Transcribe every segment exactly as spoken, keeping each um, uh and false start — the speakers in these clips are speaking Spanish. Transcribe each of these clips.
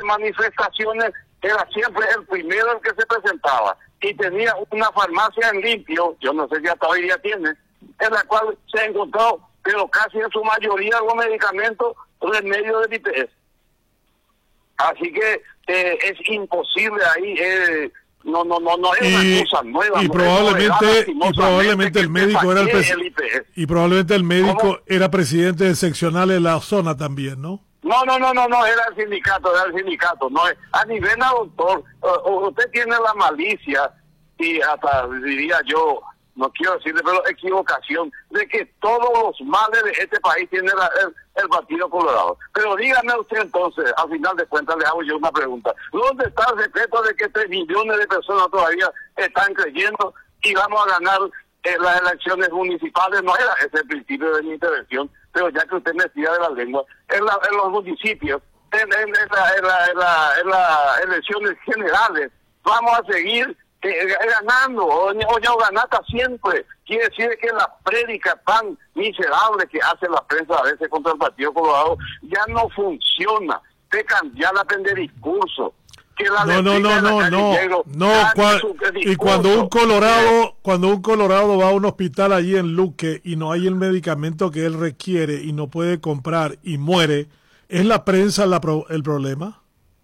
manifestaciones era siempre el primero el que se presentaba. Y tenía una farmacia en limpio, yo no sé si hasta hoy día tiene, en la cual se encontró, pero casi en su mayoría, los medicamentos remedio del I P S. Así que eh, es imposible ahí, eh, no no no no es y, una cosa nueva. Y no probablemente, y probablemente el médico era el, el y probablemente el médico ¿Cómo? era presidente de seccional en la zona también, ¿no? No, no, no, no, no, era el sindicato, era el sindicato, no, a nivel doctor, uh, usted tiene la malicia y hasta diría yo, no quiero decirle, pero equivocación, de que todos los males de este país tiene la, el, el Partido Colorado. Pero dígame usted entonces, al final de cuentas le hago yo una pregunta, ¿dónde está el secreto de que tres millones de personas todavía están creyendo y vamos a ganar eh, las elecciones municipales? No era ese el principio de mi intervención, pero ya que usted me tira de la lengua, en, la, en los municipios, en, en, en, la, en, la, en, la, en las elecciones generales, vamos a seguir eh, ganando, o, o ya ganata siempre. Quiere decir que la prédica tan miserable que hace la prensa a veces contra el Partido Colorado ya no funciona. Te cambiar la de discurso. Que la no, no, no, no, no, Diego, no, cua y cuando un colorado, cuando un colorado va a un hospital allí en Luque y no hay el medicamento que él requiere y no puede comprar y muere, ¿es la prensa la pro el problema?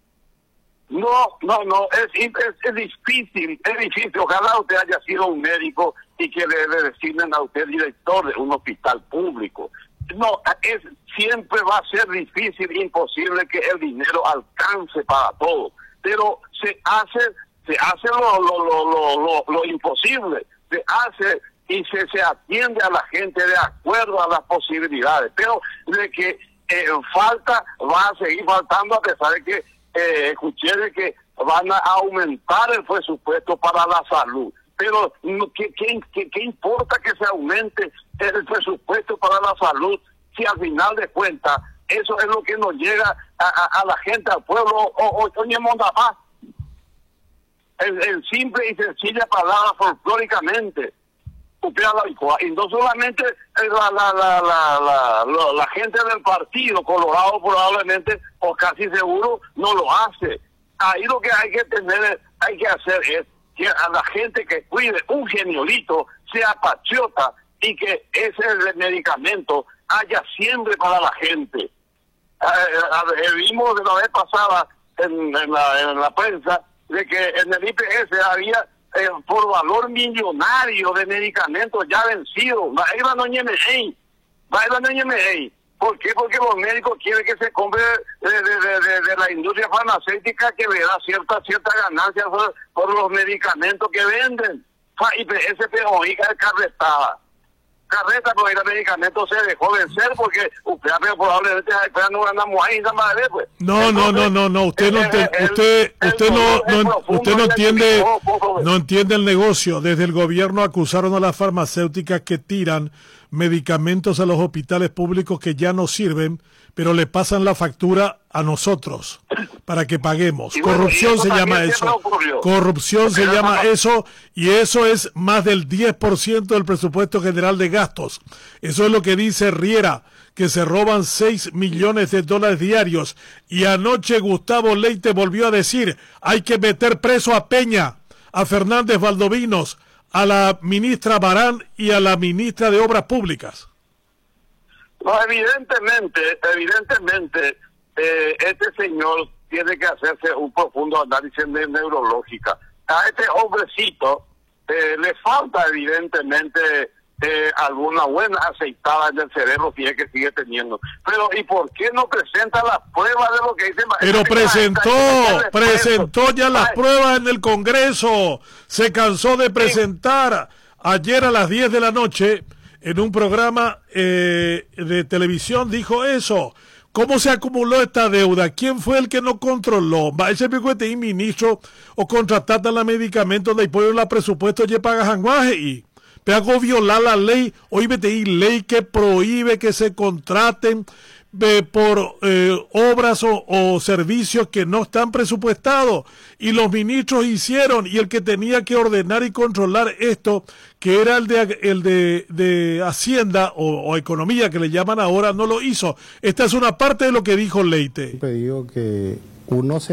No, no, no, es, es, es difícil, es difícil. Ojalá usted haya sido un médico y que le, le designen a usted director de un hospital público. No, es siempre va a ser difícil, imposible que el dinero alcance para todo. Pero se hace se hace lo, lo, lo, lo, lo, lo imposible, se hace y se, se atiende a la gente de acuerdo a las posibilidades, pero de que eh, falta, va a seguir faltando, a pesar de que eh, escuché de que van a aumentar el presupuesto para la salud. Pero ¿qué, qué, qué, qué importa que se aumente el presupuesto para la salud si al final de cuentas eso es lo que nos llega a, a, a la gente, al pueblo, o, o, o el, el simple y sencilla palabra folclóricamente. Y no solamente la, la, la, la, la, la, la gente del Partido Colorado probablemente, o casi seguro, no lo hace. Ahí lo que hay que tener, hay que hacer es que a la gente que cuide un geniolito sea patriota y que ese medicamento haya siempre para la gente. Eh, vimos de la vez pasada en, en, la, en la prensa de que en el I P S había eh, por valor millonario de medicamentos ya vencidos. ¿Por qué? Porque los médicos quieren que se compre de, de, de, de, de la industria farmacéutica, que le da cierta cierta ganancia por, por los medicamentos que venden. I P S oiga carretada. Carreta, porque el medicamento se dejó vencer porque usted probablemente no ganamos ahí, pues. No, no, no, no, no, usted no entiende, usted, usted no, no, usted no entiende, no entiende el negocio. Desde el gobierno acusaron a las farmacéuticas que tiran medicamentos a los hospitales públicos que ya no sirven, pero le pasan la factura a nosotros para que paguemos. Corrupción se llama eso. Corrupción se llama eso, y eso es más del diez por ciento del presupuesto general de gastos. Eso es lo que dice Riera, que se roban seis millones de dólares diarios. Y anoche Gustavo Leite volvió a decir, hay que meter preso a Peña, a Fernández Valdovinos, a la ministra Barán y a la ministra de Obras Públicas. No, evidentemente, evidentemente, eh, este señor tiene que hacerse un profundo análisis de neurológica. A este hombrecito eh, le falta evidentemente eh, alguna buena aceitada en el cerebro, tiene que sigue teniendo. Pero ¿y por qué no presenta las pruebas de lo que dice? Pero presentó, presentó ya las pruebas en el Congreso. Se cansó de presentar. Ayer a las diez de la noche, en un programa eh, de televisión, dijo eso. ¿Cómo se acumuló esta deuda? ¿Quién fue el que no controló? Va ese picuete y ministro o contratar la medicamentos de apoyo en la presupuesto y paga janguaje y hago violar la ley. Hoy vete y ley que prohíbe que se contraten eh, por eh, obras o, o servicios que no están presupuestados, y los ministros hicieron, y el que tenía que ordenar y controlar esto, que era el de el de, de Hacienda o, o Economía, que le llaman ahora, no lo hizo. Esta es una parte de lo que dijo Leite. Pedido que uno se